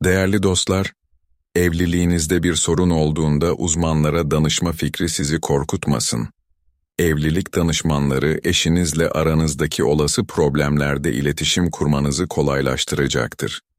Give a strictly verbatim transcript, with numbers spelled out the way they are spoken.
Değerli dostlar, evliliğinizde bir sorun olduğunda uzmanlara danışma fikri sizi korkutmasın. Evlilik danışmanları eşinizle aranızdaki olası problemlerde iletişim kurmanızı kolaylaştıracaktır.